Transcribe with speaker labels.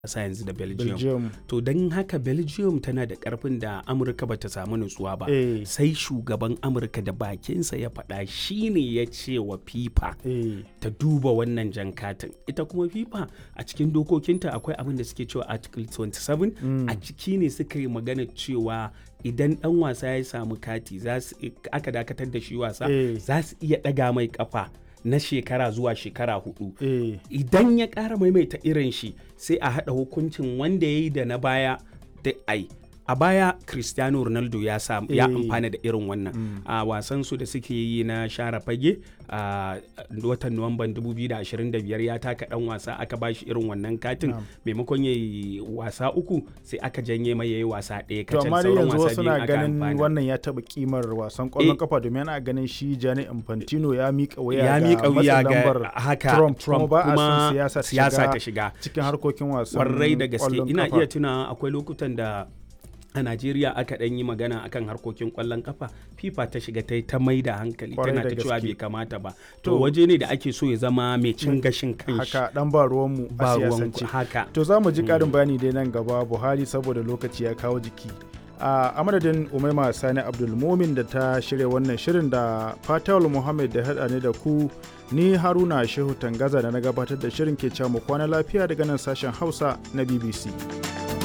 Speaker 1: ƙasa yanzu da Belgium. To don haka Belgium tana da ƙarfin da Amurka bata samu nutsuwa ba. Sai shugaban Amurka da bakinsa ya faɗa shine ya ce wa FIFA ta duba wannan jan katin. Ita kuma FIFA a cikin dokokinta akwai abin da suke cewa Article 27 a ciki ne suka yi magana cewa idan ɗan wasa ya samu kati aka dakatar da shi wasa za su iya ɗaga mai ƙafa na shekara zuwa shekara 4. Idan ya ƙara maimaita irin shi sai a haɗa hukuncin wanda ya yi da na baya da ai. A baya Cristiano Ronaldo ya amfana da irin wannan a wasan su da suke yi na share fage a watan Nuwamban 2025 ya taka dan wasa aka bashi irin wannan katin maimakon yayi wasa 3 sai aka janye mai yayi wasa 1 kacal sauran wasa biyu
Speaker 2: suna ganin wannan ya taba kimar wasan kwallon kafa domin ana ganin shi Gianni Infantino ya mika wuya ga
Speaker 1: haka
Speaker 2: Trump kuma
Speaker 1: siyasa ta shiga
Speaker 2: cikin harkokin wasan
Speaker 1: kwarai da gaske. Ina iya tuna akwai lokutan da a Najeriya aka ɗan yi magana akan harkokin ƙwallon kafa FIFA ta shiga ta mai da hankali tana ta cewa bai kamata ba. To waje ne da ake so ya zama mai cin gashin kanshi.
Speaker 2: Haka dan ba ruwanmu a siyasance.
Speaker 1: Haka.
Speaker 2: To za mu ji ƙarin bayani dai nan gaba Buhari saboda lokaci ya kawo jiki. A madadin Umaima Sani Abdulmumin da ta shirya wannan shirin da Fatawul Muhammad da haɗa ne da ku ni Haruna Shehu Tangaza da na gabatar da shirin ke cewa mu kwana lafiya daga nan sashen Hausa na BBC.